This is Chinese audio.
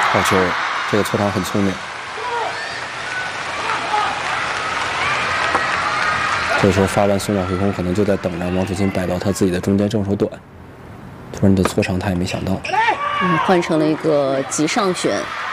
好球，这个搓场很聪明。这时候发完松脚回空，可能就在等着王楚钦摆到他自己的中间正手短。突然的搓长他也没想到。 换成了一个急上旋。